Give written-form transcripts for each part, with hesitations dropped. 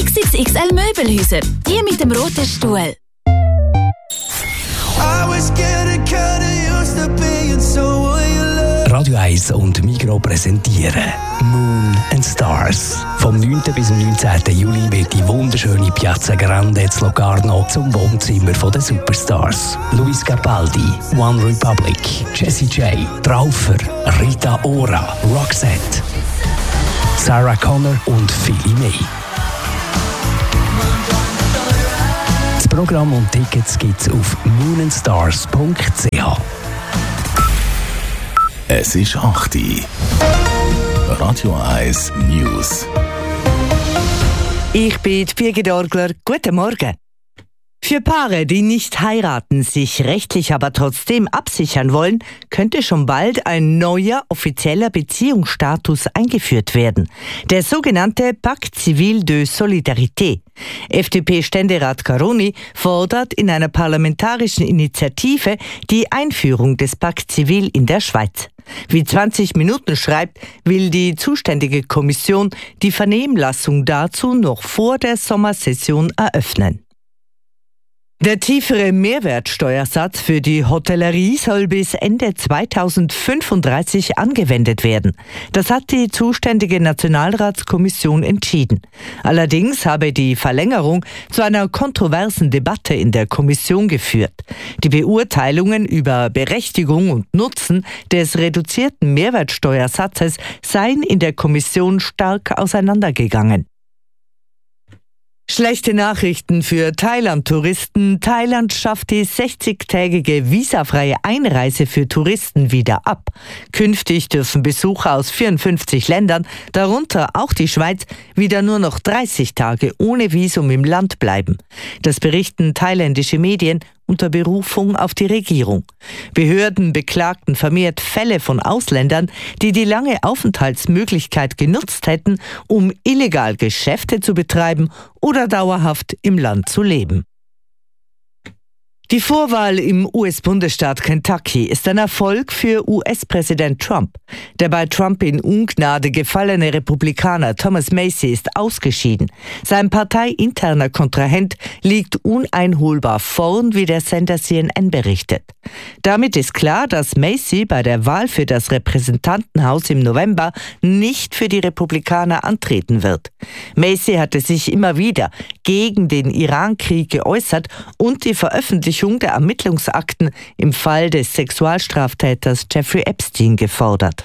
XXXL Möbelhäuser. Die mit dem roten Stuhl. Radio 1 und Migros präsentieren Moon and Stars. Vom 9. bis zum 19. Juli wird die wunderschöne Piazza Grande in Locarno zum Wohnzimmer der Superstars. Luis Capaldi, One Republic, Jessie J, Traufer, Rita Ora, Roxette, Sarah Connor und viele mehr. Das Programm und Tickets gibt's auf moonandstars.ch. Es ist 8 Uhr. Radio 1 News. Ich bin Birgit Orgler. Guten Morgen. Für Paare, die nicht heiraten, sich rechtlich aber trotzdem absichern wollen, könnte schon bald ein neuer offizieller Beziehungsstatus eingeführt werden. Der sogenannte Pacte Civil de Solidarité. FDP-Ständerat Caroni fordert in einer parlamentarischen Initiative die Einführung des Pacte Civil in der Schweiz. Wie 20 Minuten schreibt, will die zuständige Kommission die Vernehmlassung dazu noch vor der Sommersession eröffnen. Der tiefere Mehrwertsteuersatz für die Hotellerie soll bis Ende 2035 angewendet werden. Das hat die zuständige Nationalratskommission entschieden. Allerdings habe die Verlängerung zu einer kontroversen Debatte in der Kommission geführt. Die Beurteilungen über Berechtigung und Nutzen des reduzierten Mehrwertsteuersatzes seien in der Kommission stark auseinandergegangen. Schlechte Nachrichten für Thailand-Touristen. Thailand schafft die 60-tägige visafreie Einreise für Touristen wieder ab. Künftig dürfen Besucher aus 54 Ländern, darunter auch die Schweiz, wieder nur noch 30 Tage ohne Visum im Land bleiben. Das berichten thailändische Medien unter Berufung auf die Regierung. Behörden beklagten vermehrt Fälle von Ausländern, die die lange Aufenthaltsmöglichkeit genutzt hätten, um illegal Geschäfte zu betreiben oder dauerhaft im Land zu leben. Die Vorwahl im US-Bundesstaat Kentucky ist ein Erfolg für US-Präsident Trump. Der bei Trump in Ungnade gefallene Republikaner Thomas Massie ist ausgeschieden. Sein parteiinterner Kontrahent liegt uneinholbar vorn, wie der Sender CNN berichtet. Damit ist klar, dass Massie bei der Wahl für das Repräsentantenhaus im November nicht für die Republikaner antreten wird. Massie hatte sich immer wieder gegen den Iran-Krieg geäußert und die Veröffentlichung der Ermittlungsakten im Fall des Sexualstraftäters Jeffrey Epstein gefordert.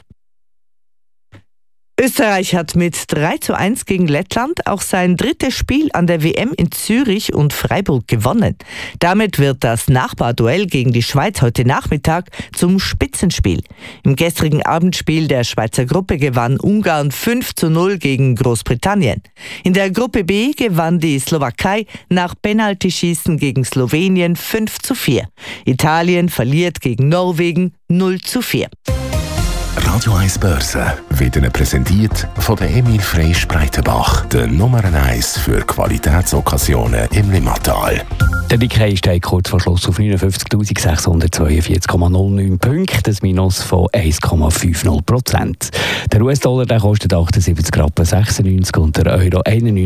Österreich hat mit 3:1 gegen Lettland auch sein drittes Spiel an der WM in Zürich und Freiburg gewonnen. Damit wird das Nachbarduell gegen die Schweiz heute Nachmittag zum Spitzenspiel. Im gestrigen Abendspiel der Schweizer Gruppe gewann Ungarn 5:0 gegen Großbritannien. In der Gruppe B gewann die Slowakei nach Penaltyschießen gegen Slowenien 5:4. Italien verliert gegen Norwegen 0:4. Radio 1 Börse wird Ihnen präsentiert von der Emil Freysch Breitenbach, der Nummer 1 für Qualitätsokkasionen im Limmatal. Der Nikkei steht kurz vor Schluss auf 59.642,09 Punkte, ein Minus von 1,50%. Der US-Dollar der kostet 78,96 und der Euro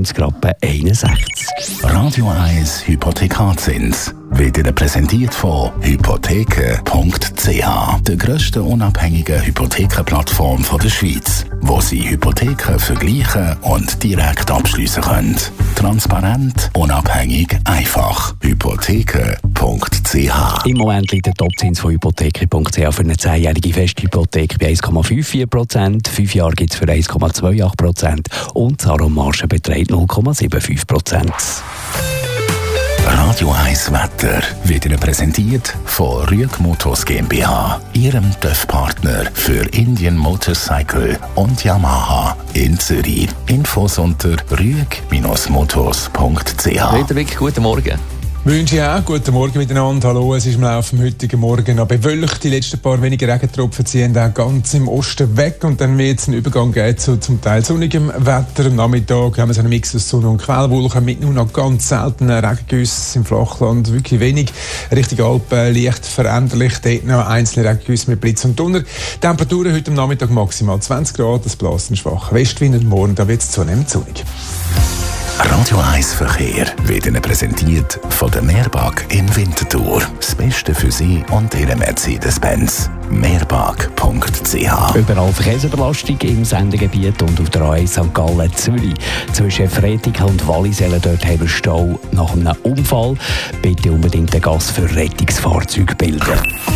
91,61. Radio 1 Hypothekarzins wird Ihnen präsentiert von hypotheken.ch, der grössten unabhängigen Hypothekenplattform der Schweiz, wo Sie Hypotheken vergleichen und direkt abschliessen können. Transparent, unabhängig, einfach. Hypotheken.ch. Im Moment liegt der Topzins von hypotheken.ch für eine 10-jährige Festhypothek bei 1,54%, 5 Jahre gibt es für 1,28% und die Aromarge beträgt 0,75%. Radio 1 Wetter wird Ihnen präsentiert von Rüeg Motors GmbH, Ihrem TÜV-Partner für Indian Motorcycle und Yamaha in Zürich. Infos unter rüeg-motors.ch. Peter Wick, guten Morgen. Wünsche ich auch. Guten Morgen miteinander. Hallo, es ist im Laufe des heutigen Morgen noch bewölkt. Die letzten paar wenige Regentropfen ziehen auch ganz im Osten weg und dann wird es einen Übergang geben zu zum Teil sonnigem Wetter. Am Nachmittag haben wir so einen Mix aus Sonne und Quellwolken mit nur noch ganz seltenen Regengüssen im Flachland. Wirklich wenig. Richtung Alpen leicht veränderlich. Dort noch einzelne Regengüsse mit Blitz und Donner. Temperaturen heute am Nachmittag maximal 20 Grad. Das bläst ein schwacher Westwind und morgen da wird es zunehmend sonnig. Radio 1 Verkehr wird Ihnen präsentiert von der Mehrpark in Winterthur. Das Beste für Sie und Ihren Mercedes-Benz. Mehrpark.ch. Überall Verkehrsüberlastung im Sendegebiet und auf der A1 St. Gallen Zürich. Zwischen Fretigen und Wallisellen dort haben wir Stau nach einem Unfall. Bitte unbedingt den Gas für Rettungsfahrzeuge bilden.